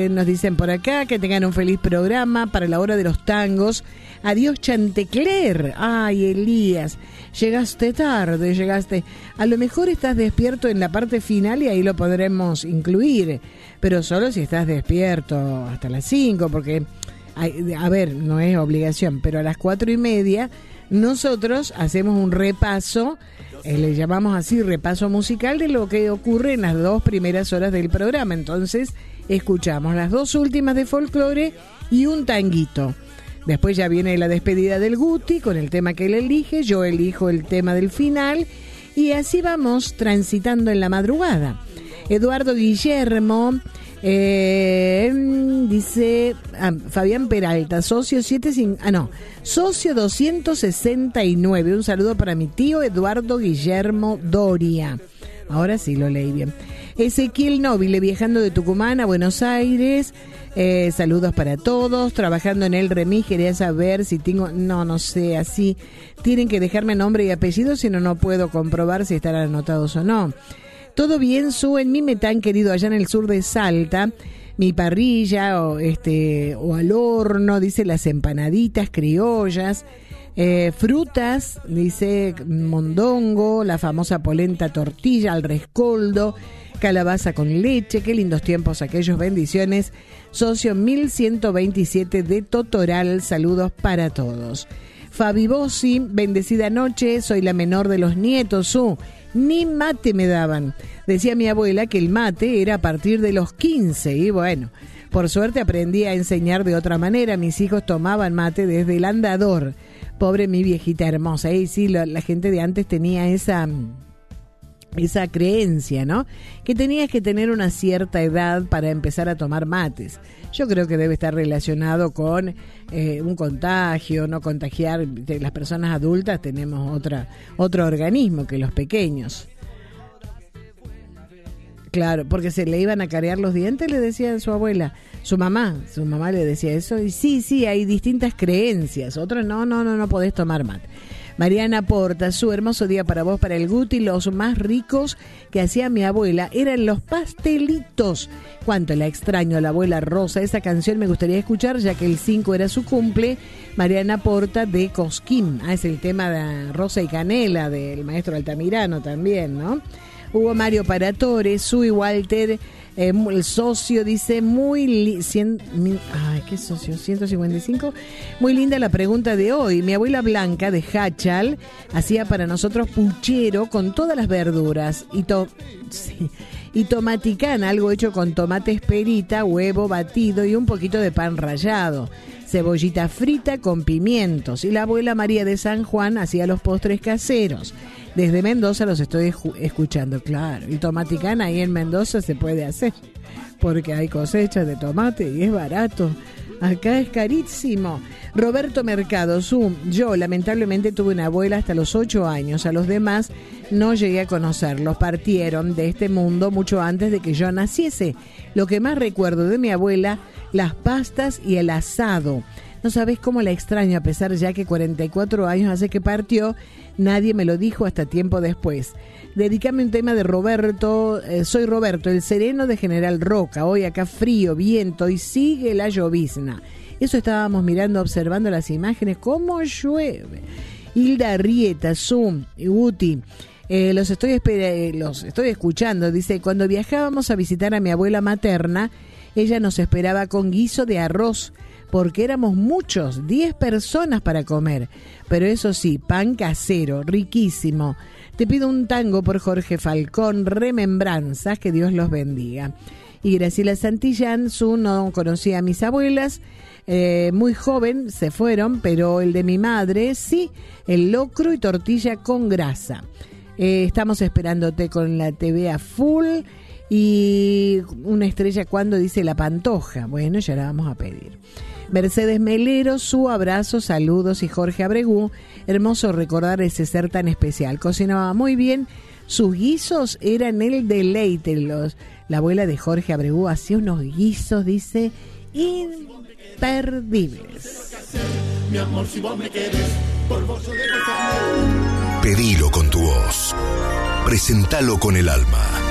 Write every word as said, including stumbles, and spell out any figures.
bien, nos dicen por acá, que tengan un feliz programa para la hora de los tangos. Adiós, Chantecler. Ay, Elías, llegaste tarde, llegaste. A lo mejor estás despierto en la parte final y ahí lo podremos incluir, pero solo si estás despierto hasta las cinco, porque, a ver, no es obligación, pero a las cuatro y media nosotros hacemos un repaso, eh, le llamamos así repaso musical de lo que ocurre en las dos primeras horas del programa. Entonces escuchamos las dos últimas de folclore y un tanguito. Después ya viene la despedida del Guti con el tema que él elige, yo elijo el tema del final y así vamos transitando en la madrugada. Eduardo Guillermo eh, dice ah, Fabián Peralta, socio siete cinco, ah no, socio doscientos sesenta y nueve. Un saludo para mi tío Eduardo Guillermo Doria. Ahora sí lo leí bien. Ezequiel Nobile, viajando de Tucumán a Buenos Aires. Eh, saludos para todos. Trabajando en el remis, quería saber si tengo... No, no sé, así. Tienen que dejarme nombre y apellido, si no, no puedo comprobar si estarán anotados o no. Todo bien, Su, en mi metán querido, allá en el sur de Salta. Mi parrilla o, este, o al horno, dice las empanaditas criollas. Eh, frutas, dice mondongo, la famosa polenta tortilla, al rescoldo, calabaza con leche. Qué lindos tiempos aquellos, bendiciones. Socio mil ciento veintisiete de Totoral, saludos para todos. Fabi Bossi, bendecida noche, soy la menor de los nietos, su, ni mate me daban. Decía mi abuela que el mate era a partir de los quince y bueno, por suerte aprendí a enseñar de otra manera. Mis hijos tomaban mate desde el andador. Pobre mi viejita hermosa. Y sí, la, la gente de antes tenía esa... esa creencia, ¿no? Que tenías que tener una cierta edad para empezar a tomar mates. Yo creo que debe estar relacionado con eh, un contagio, no contagiar. Las personas adultas tenemos otra, otro organismo que los pequeños. Claro, porque se le iban a carear los dientes, le decía su abuela, su mamá, su mamá le decía eso. Y sí, sí, hay distintas creencias. Otros no, no, no, no podés tomar mate. Mariana Porta, su hermoso día para vos, para el Guti. Los más ricos que hacía mi abuela eran los pastelitos. Cuánto la extraño a la abuela Rosa. Esa canción me gustaría escuchar, ya que el cinco era su cumple. Mariana Porta de Cosquín. Ah, es el tema de Rosa y Canela, del maestro Altamirano también, ¿no? Hugo Mario Paratore, Sui Walter, eh, el socio, dice, muy... Li- cien, mi, ay, ¿qué socio? ciento cincuenta y cinco. Muy linda la pregunta de hoy. Mi abuela Blanca de Hachal hacía para nosotros puchero con todas las verduras y, to, sí, y tomaticana, algo hecho con tomate esperita, huevo batido y un poquito de pan rallado. Cebollita frita con pimientos. Y la abuela María de San Juan hacía los postres caseros. Desde Mendoza los estoy escuchando, claro. Y tomaticana ahí en Mendoza se puede hacer, porque hay cosechas de tomate y es barato. Acá es carísimo. Roberto Mercado, Zoom. Yo lamentablemente tuve una abuela hasta los ocho años. A los demás no llegué a conocerlos. Partieron de este mundo mucho antes de que yo naciese. Lo que más recuerdo de mi abuela, las pastas y el asado. No sabés cómo la extraño, a pesar ya que cuarenta y cuatro años hace que partió. Nadie me lo dijo hasta tiempo después. Dedícame un tema de Roberto. Eh, soy Roberto, el sereno de General Roca. Hoy acá frío, viento y sigue la llovizna. Eso estábamos mirando, observando las imágenes. ¿Cómo llueve? Hilda Arrieta, Zoom, Guti. Eh, los, estoy esper- los estoy escuchando. Dice, cuando viajábamos a visitar a mi abuela materna, ella nos esperaba con guiso de arroz, porque éramos muchos, diez personas para comer. Pero eso sí, pan casero, riquísimo. Te pido un tango por Jorge Falcón, Remembranzas, que Dios los bendiga. Y Graciela Santillán, su no conocía a mis abuelas, eh, muy joven se fueron, pero el de mi madre, sí, el locro y tortilla con grasa. Eh, estamos esperándote con la T V a full. Y una estrella cuando dice La Pantoja. Bueno, ya la vamos a pedir. Mercedes Melero, su abrazo, saludos. Y Jorge Abregú, hermoso recordar ese ser tan especial. Cocinaba muy bien, sus guisos eran el deleite. Los, la abuela de Jorge Abregú hacía unos guisos, dice, imperdibles. Mi amor, si vos me querés, por vos yo debo ser. Pedilo con tu voz, presentalo con el alma.